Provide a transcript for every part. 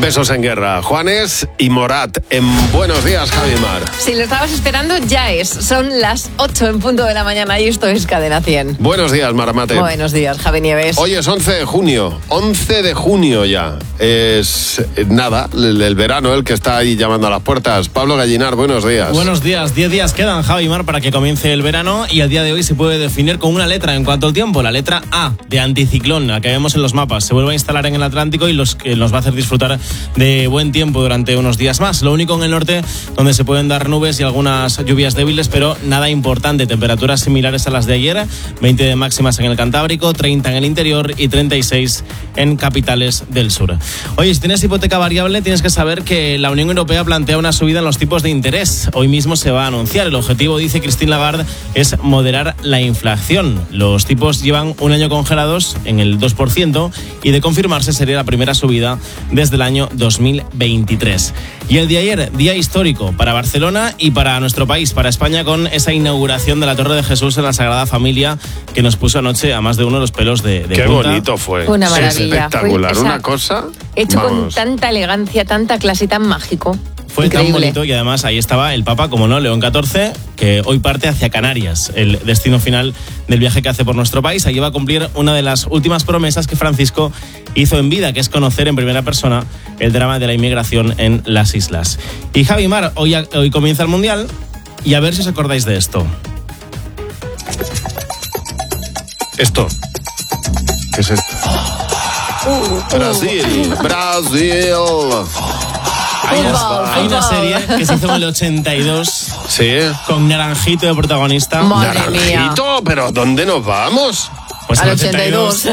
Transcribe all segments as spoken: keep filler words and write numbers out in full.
Besos en guerra. Juanes y Morat en Buenos Días, Javi Mar. Si lo estabas esperando, ya es. Son las ocho en punto de la mañana y esto es Cadena cien. Buenos días, Maramate. Buenos días, Javi Nieves. Hoy es once de junio. once de junio ya. Es nada, el, el verano, el que está ahí llamando a las puertas. Pablo Gallinar, buenos días. Buenos días. Diez días quedan, Javi Mar, para que comience el verano y el día de hoy se puede definir con una letra en cuanto al tiempo. La letra A, de anticiclón, la que vemos en los mapas. Se vuelve a instalar en el Atlántico y los, eh, nos va a hacer disfrutar de buen tiempo durante unos días más. Lo único en el norte donde se pueden dar nubes y algunas lluvias débiles, pero nada importante. Temperaturas similares a las de ayer, veinte de máximas en el Cantábrico, treinta en el interior y treinta y seis en capitales del sur. Oye, si tienes hipoteca variable, tienes que saber que la Unión Europea plantea una subida en los tipos de interés. Hoy mismo se va a anunciar. El objetivo, dice Christine Lagarde, es moderar la inflación. Los tipos llevan un año congelados en el dos por ciento y de confirmarse sería la primera subida desde el año dos mil veintitrés. Y el de ayer, día histórico para Barcelona y para nuestro país, para España, con esa inauguración de la Torre de Jesús en la Sagrada Familia que nos puso anoche a más de uno de los pelos de, de Qué punta. bonito fue. Fue una maravilla. Espectacular, Fue, una esa, cosa. Hecho vamos. con tanta elegancia, tanta clase y tan mágico. Fue Increíble. tan bonito y además ahí estaba el Papa, como no, León catorce, que hoy parte hacia Canarias, el destino final del viaje que hace por nuestro país. Allí va a cumplir una de las últimas promesas que Francisco hizo en vida, que es conocer en primera persona el drama de la inmigración en las islas. Y Javi Mar, hoy, hoy comienza el Mundial y a ver si os acordáis de esto. Esto. ¿Qué es esto? Uh, uh, Brasil, Brasil. Hay una, Fútbol, hay una fútbol. serie que se hizo en el ochenta y dos Sí. con Naranjito de protagonista. Madre mía. Naranjito, pero ¿dónde nos vamos? Pues Al en el ochenta y dos.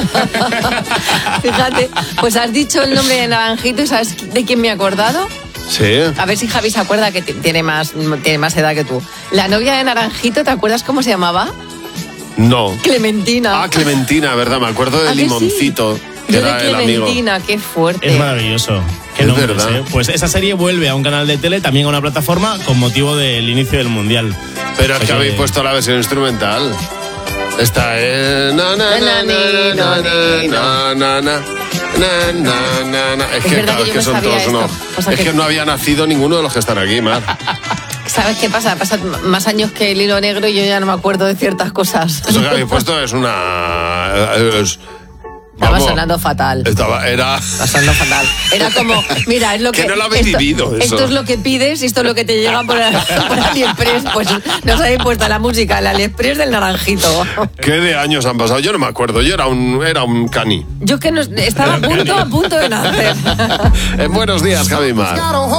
Fíjate, pues has dicho el nombre de Naranjito y ¿sabes de quién me he acordado? Sí. A ver si Javi se acuerda, que t- tiene más, tiene más edad que tú. La novia de Naranjito, ¿te acuerdas cómo se llamaba? No. Clementina. Ah, Clementina, ¿verdad? Me acuerdo ¿A de que sí? Limoncito, que Yo era de el amigo. Clementina, qué fuerte. Es maravilloso. Qué Es nombres, verdad. ¿eh? Pues esa serie vuelve a un canal de tele, también a una plataforma, con motivo del inicio del Mundial. Pero es O que sea habéis puesto la versión instrumental. Esta es... Na, na, na, na, na, na, na, na, na, na, na, na. Es Es que, verdad claro, que es yo que no son sabía todos esto. uno. O sea Es que- que no había nacido ninguno de los que están aquí, Mar. ¿Sabes qué pasa? Pasan más años que el hilo negro y yo ya no me acuerdo de ciertas cosas. Eso que habéis puesto es una... es- Estaba vamos, sonando fatal. Estaba, era... Estaba sonando fatal. Era como, mira, es lo que... Que no lo habéis esto, vivido, eso. Esto es lo que pides y esto es lo que te llega por, por AliExpress. Pues nos habéis puesto la música, el AliExpress del Naranjito. ¿Qué de años han pasado? Yo no me acuerdo. Yo era un, era un cani. Yo que no, estaba a punto, a punto de nacer. En Buenos Días, Javi Mar.